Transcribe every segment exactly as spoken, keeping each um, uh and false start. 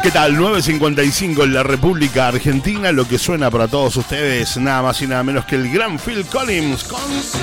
¿Qué tal? nueve cincuenta y cinco en la República Argentina. Lo que suena para todos ustedes, nada más y nada menos que el gran Phil Collins con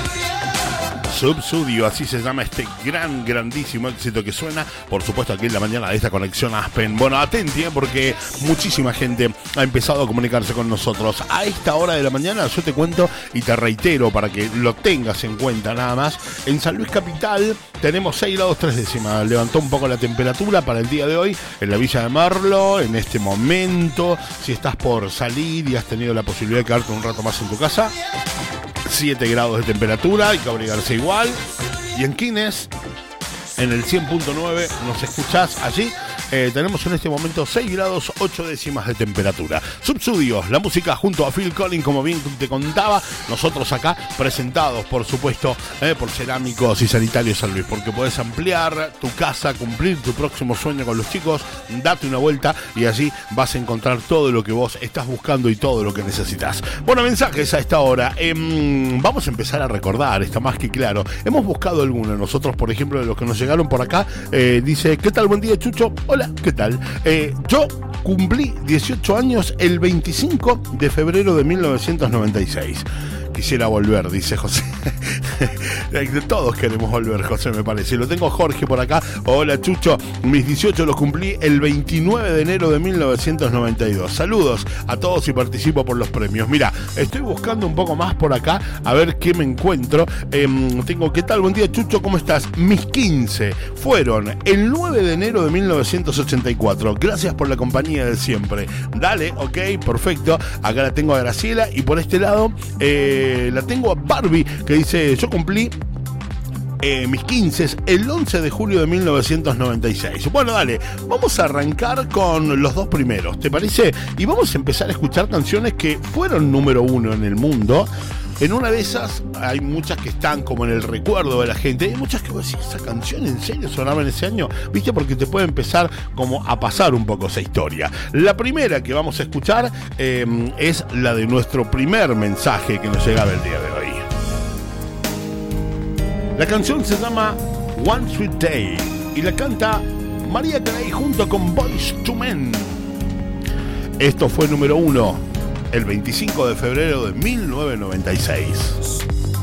Subsudio, así se llama este gran, grandísimo éxito que suena, por supuesto, aquí en la mañana de esta conexión Aspen. Bueno, atenti, ¿eh? Porque muchísima gente ha empezado a comunicarse con nosotros. A esta hora de la mañana yo te cuento y te reitero para que lo tengas en cuenta nada más. En San Luis Capital tenemos seis grados tres décimas. Levantó un poco la temperatura para el día de hoy en la Villa de Merlo. En este momento, si estás por salir y has tenido la posibilidad de quedarte un rato más en tu casa, siete grados de temperatura, hay que abrigarse igual. Y en Quines, en el cien punto nueve, nos escuchás allí. Eh, tenemos en este momento seis grados ocho décimas de temperatura. Subsudio, la música junto a Phil Collins, como bien te contaba. Nosotros acá presentados, por supuesto, eh, por Cerámicos y Sanitarios San Luis, porque podés ampliar tu casa, cumplir tu próximo sueño con los chicos. Date una vuelta y allí vas a encontrar todo lo que vos estás buscando y todo lo que necesitas. Bueno, mensajes a esta hora. Eh, vamos a empezar a recordar, está más que claro. Hemos buscado algunos. Nosotros, por ejemplo, de los que nos llegaron por acá, eh, dice: ¿qué tal? Buen día, Chucho. Hola, ¿qué tal? Eh, yo cumplí dieciocho años el veinticinco de febrero de mil novecientos noventa y seis. Quisiera volver, dice José. Todos queremos volver, José, me parece. Lo tengo Jorge por acá. Hola, Chucho. Mis dieciocho los cumplí el veintinueve de enero de mil novecientos noventa y dos. Saludos a todos y participo por los premios. Mira, estoy buscando un poco más por acá a ver qué me encuentro. Eh, tengo, ¿qué tal? Buen día, Chucho, ¿cómo estás? Mis quince fueron el nueve de enero de mil novecientos ochenta y cuatro. Gracias por la compañía de siempre. Dale, ok, perfecto. Acá la tengo a Graciela y por este lado... Eh, la tengo a Barbie, que dice: yo cumplí eh, mis quince el once de julio de mil novecientos noventa y seis. Bueno, dale, vamos a arrancar con los dos primeros, ¿te parece? Y vamos a empezar a escuchar canciones que fueron número uno en el mundo. En una de esas hay muchas que están como en el recuerdo de la gente. Hay muchas que vos decís: esa canción en serio sonaba en ese año, ¿viste? Porque te puede empezar como a pasar un poco esa historia. La primera que vamos a escuchar eh, es la de nuestro primer mensaje que nos llegaba el día de hoy. La canción se llama One Sweet Day y la canta María Carey junto con Boyz two Men. Esto fue número uno el veinticinco de febrero de mil novecientos noventa y seis.